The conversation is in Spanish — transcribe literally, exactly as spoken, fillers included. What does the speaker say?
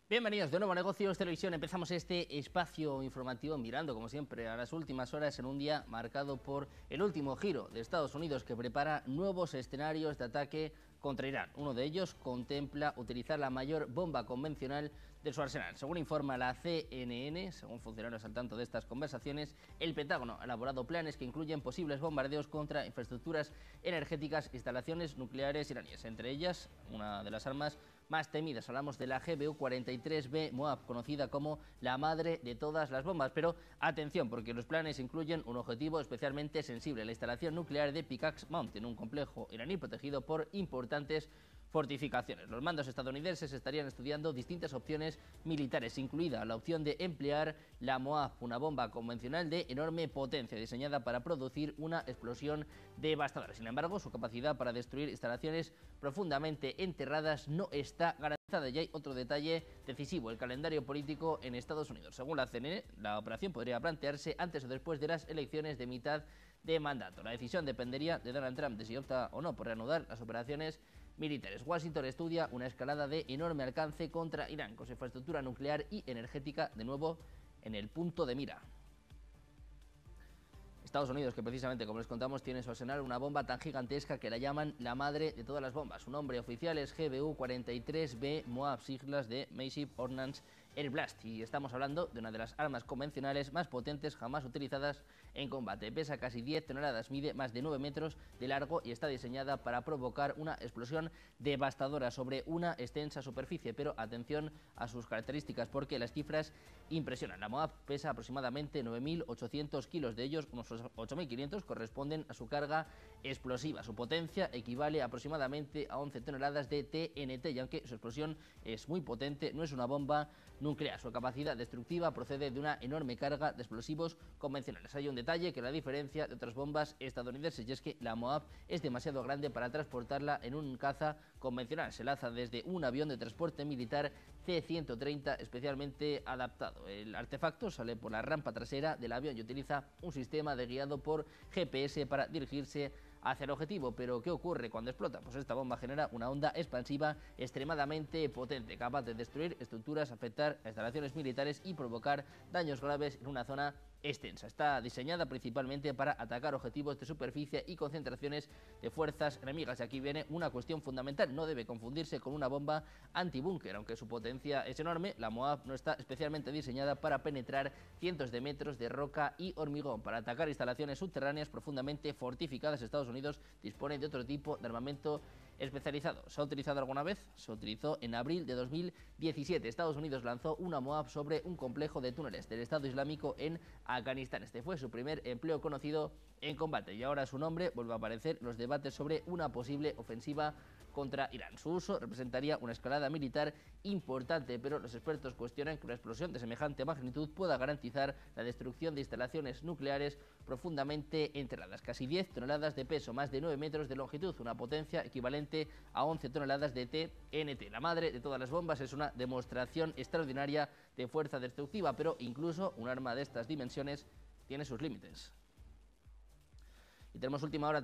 Bienvenidos de nuevo a Negocios Televisión. Empezamos este espacio informativo mirando, como siempre, a las últimas horas en un día marcado por el último giro de Estados Unidos, que prepara nuevos escenarios de ataque contra Irán. Uno de ellos contempla utilizar la mayor bomba convencional de su arsenal. Según informa la C N N, según funcionarios al tanto de estas conversaciones, el Pentágono ha elaborado planes que incluyen posibles bombardeos contra infraestructuras energéticas e instalaciones nucleares iraníes. Entre ellas, una de las armas más temidas, hablamos de la G B U cuarenta y tres B Moab, conocida como la madre de todas las bombas. Pero atención, porque los planes incluyen un objetivo especialmente sensible: la instalación nuclear de Pickaxe Mountain, un complejo iraní protegido por importantes fortificaciones. Los mandos estadounidenses estarían estudiando distintas opciones militares, incluida la opción de emplear la Moab, una bomba convencional de enorme potencia diseñada para producir una explosión devastadora. Sin embargo, su capacidad para destruir instalaciones profundamente enterradas no está garantizada. Y hay otro detalle decisivo: el calendario político en Estados Unidos. Según la C N N, la operación podría plantearse antes o después de las elecciones de mitad de mandato. La decisión dependería de Donald Trump de si opta o no por reanudar las operaciones militares. Washington estudia una escalada de enorme alcance contra Irán, con su infraestructura nuclear y energética de nuevo en el punto de mira. Estados Unidos, que precisamente, como les contamos, tiene en su arsenal una bomba tan gigantesca que la llaman la madre de todas las bombas. Su nombre oficial es G B U cuarenta y tres B Moab, siglas de Massive Ordnance Air Blast, y estamos hablando de una de las armas convencionales más potentes jamás utilizadas en combate. Pesa casi diez toneladas, mide más de nueve metros de largo y está diseñada para provocar una explosión devastadora sobre una extensa superficie. Pero atención a sus características, porque las cifras impresionan. La Moab pesa aproximadamente nueve mil ochocientos kilos, de ellos unos ocho mil quinientos corresponden a su carga explosiva. Su potencia equivale aproximadamente a once toneladas de T N T, y aunque su explosión es muy potente, no es una bomba nuclear. Su capacidad destructiva procede de una enorme carga de explosivos convencionales. Hay un detalle que la diferencia de otras bombas estadounidenses, y es que la Moab es demasiado grande para transportarla en un caza convencional. Se lanza desde un avión de transporte militar C ciento treinta especialmente adaptado. El artefacto sale por la rampa trasera del avión y utiliza un sistema de guiado por G P S para dirigirse hacia el objetivo. Pero ¿qué ocurre cuando explota? Pues esta bomba genera una onda expansiva extremadamente potente, capaz de destruir estructuras, afectar a instalaciones militares y provocar daños graves en una zona extensa. Está diseñada principalmente para atacar objetivos de superficie y concentraciones de fuerzas enemigas. Y aquí viene una cuestión fundamental: no debe confundirse con una bomba antibúnker. Aunque su potencia es enorme, la Moab no está especialmente diseñada para penetrar cientos de metros de roca y hormigón. Para atacar instalaciones subterráneas profundamente fortificadas, Estados Unidos dispone de otro tipo de armamento especializado. ¿Se ha utilizado alguna vez? Se utilizó en abril de dos mil diecisiete. Estados Unidos lanzó una Moab sobre un complejo de túneles del Estado Islámico en Afganistán. Este fue su primer empleo conocido en combate, y ahora su nombre vuelve a aparecer en los debates sobre una posible ofensiva contra Irán. Su uso representaría una escalada militar importante, pero los expertos cuestionan que una explosión de semejante magnitud pueda garantizar la destrucción de instalaciones nucleares profundamente enterradas. Casi diez toneladas de peso, más de nueve metros de longitud, una potencia equivalente a once toneladas de T N T. La madre de todas las bombas es una demostración extraordinaria de fuerza destructiva, pero incluso un arma de estas dimensiones tiene sus límites. Y tenemos última hora